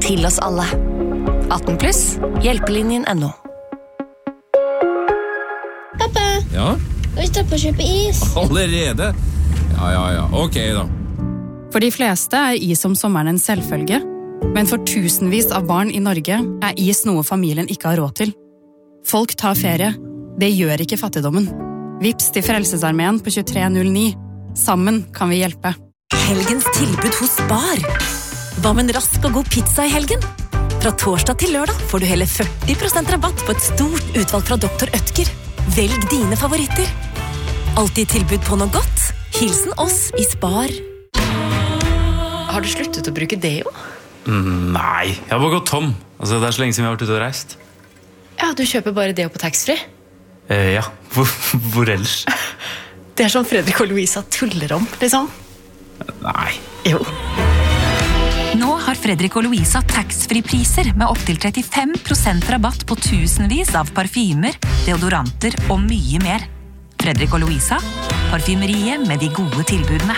til oss alle. 18+, hjelpelinjen.no. Pappa, Ja? vi står på å kjøpe is. Allerede? Ja, ok da. For de fleste is om sommeren en selvfølge, men for tusenvis av barn i Norge is noe familien ikke har råd til. Folk tar ferie. Det gjør ikke fattigdommen. Vips til Frelsesarmeen på 2309. Sammen kan vi hjelpe. Helgens tilbud hos Spar. Hva med en rask og god pizza i helgen? Fra torsdag til lørdag får du hele 40% rabatt på et stort utvalg fra Dr. Oetker. Velg dine favoritter. Alltid tilbud på noe godt. Hilsen oss i Spar. Har du sluttet å bruke deo? Nei, jeg har bare gått tom. Det er så lenge siden vi har vært ute og reist. Ja, du kjøper bare deo på taxfree. Ja, hvor ellers? Det sånn Fredrik og Louisa tuller om, liksom. Nei. Jo. Nå har Fredrik og Louisa tax-free-priser med opp til 35% rabatt på tusenvis av parfymer, deodoranter og mye mer. Fredrik og Louisa, parfymeriet med de gode tilbudene.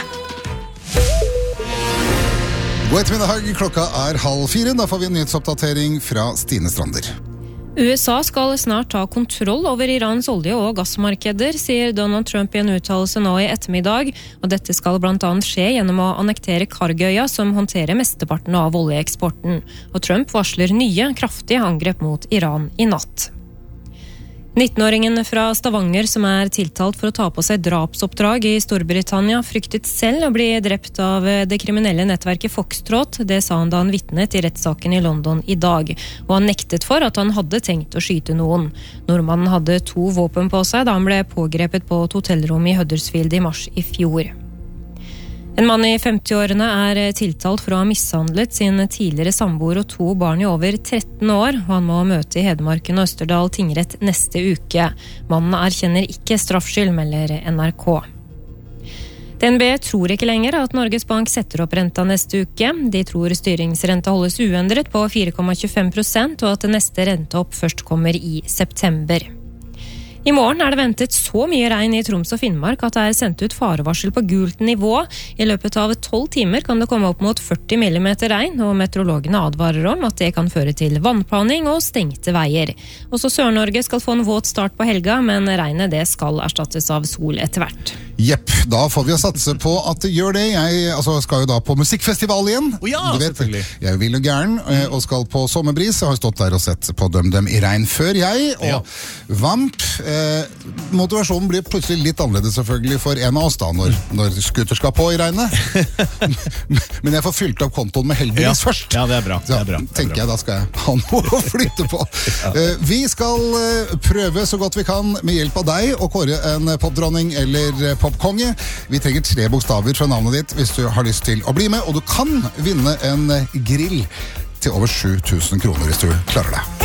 God ettermiddag, klokka 3:30. Da får vi en nyhetsoppdatering fra Stine Strander. USA skal snart ta kontroll over Irans olje- og gassmarkeder, sier Donald Trump i en uttalelse nå i ettermiddag, og dette skal blant annet skje gjennom å annektere Kargøya, som håndterer mesteparten av oljeeksporten. Og Trump varsler nye, kraftige angrep mot Iran i natt. 19-åringen fra Stavanger som tiltalt for å ta på seg drapsoppdrag i Storbritannia fryktet selv å bli drept av det kriminelle nettverket Foxtrot. Det sa han da han vitnet i rettssaken i London i dag. Og han nektet for at han hadde tenkt å skyte noen. Nordmannen hadde 2 våpen på seg da han ble pågrepet på et hotellrom i Huddersfield i mars i fjor. En mann i 50-årene tiltalt for å ha mishandlet sin tidligere samboer og 2 barn i over 13 år, og han må møte i Hedmarken og Østerdal tingrett neste uke. Mannen erkjenner ikke straffskyld, melder NRK. DNB tror ikke lenger at Norges Bank setter opp renta neste uke. De tror styringsrenta holdes uendret på 4,25%, og at neste renteopp først kommer i september. I morgen det ventet så mye regn i Troms og Finnmark at det sendt ut farevarsel på gult nivå. I løpet av 12 timer kan det komme opp mot 40 mm regn, og meteorologene advarer om at det kan føre til vannplaning og stengte veier. Også Sør-Norge skal få en våt start på helga, men regnet det skal erstattes av sol etter hvert. Jepp, da får vi å satse på at det gjør det. Jeg skal jo da på musikkfestival igjen. Ja, du vet, jeg er vill og gæren, og skal på sommerbris. Jeg har stått der og sett på Dem i regn før jeg, og Vamp. Motivasjonen blir plutselig litt annerledes selvfølgelig for en av oss da, når skuter skal på i regnet. Men jeg får fylt opp kontoen med heldigvis først. Ja, det er bra. Så tenker jeg, da skal jeg ha noe å flytte på. Vi skal prøve så godt vi kan med hjelp av deg å kåre en popdronning eller popkonge. Vi trenger 3 bokstaver fra navnet ditt hvis du har lyst til å bli med, og du kan vinne en grill til over 7 000 kroner hvis du klarer det.